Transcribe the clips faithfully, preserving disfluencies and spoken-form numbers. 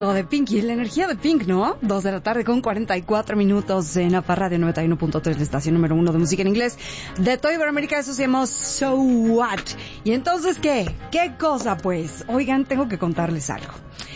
De Pinky, la energía de Pink, ¿no? Dos de la tarde con cuarenta y cuatro minutos en A P A Radio noventa y uno punto tres, la estación número uno de música en inglés de toda Iberoamérica. Eso se llama So What. Y entonces, ¿qué? ¿Qué cosa, pues? Oigan, tengo que contarles algo.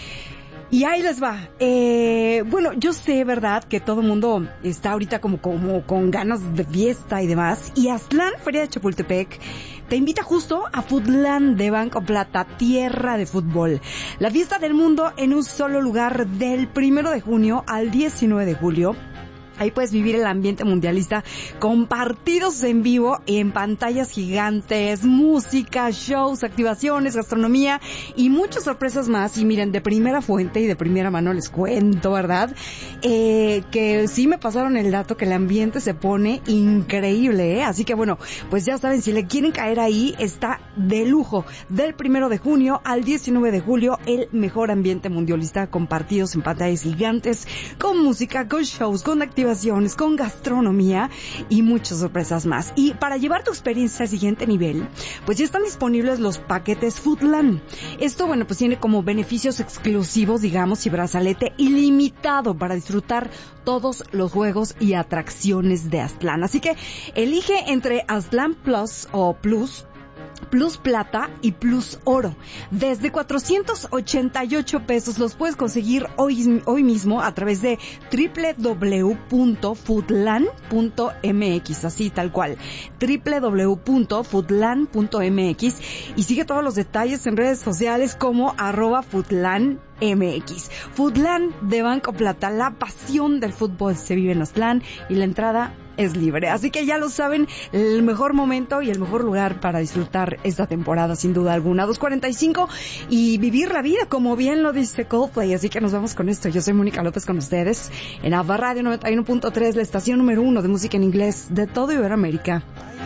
Y ahí les va. Eh, bueno, yo sé, ¿verdad?, que todo el mundo está ahorita como, como con ganas de fiesta y demás. Y Aztlán, Feria de Chapultepec, te invita justo a Footland de Banco Plata, tierra de fútbol. La fiesta del mundo en un solo lugar del primero de junio al diecinueve de julio. Ahí puedes vivir el ambiente mundialista con partidos en vivo en pantallas gigantes, música, shows, activaciones, gastronomía y muchas sorpresas más. Y miren, de primera fuente y de primera mano les cuento, ¿verdad? Eh, que sí me pasaron el dato que el ambiente se pone increíble, ¿eh? Así que bueno, pues ya saben, si le quieren caer ahí, está de lujo. Del primero de junio al diecinueve de julio, el mejor ambiente mundialista con partidos en pantallas gigantes, con música, con shows, con activaciones, con gastronomía y muchas sorpresas más. Y para llevar tu experiencia al siguiente nivel, pues ya están disponibles los paquetes Footland. Esto, bueno, pues tiene como beneficios exclusivos, digamos, y brazalete ilimitado para disfrutar todos los juegos y atracciones de Aztlán. Así que elige entre Aztlán Plus o Plus, Plus Plata y Plus Oro. Desde cuatrocientos ochenta y ocho pesos los puedes conseguir hoy, hoy mismo a través de doble u doble u doble u punto footland punto m x, así tal cual, doble u doble u doble u punto footland punto m x, y sigue todos los detalles en redes sociales como arroba Footland M X. Footland de Banco Plata, la pasión del fútbol se vive en Aztlán y la entrada es libre. Así que ya lo saben, el mejor momento y el mejor lugar para disfrutar esta temporada, sin duda alguna. dos cuarenta y cinco y vivir la vida, como bien lo dice Coldplay. Así que nos vamos con esto. Yo soy Mónica López con ustedes en A P A Radio noventa y uno punto tres, la estación número uno de música en inglés de toda Iberoamérica.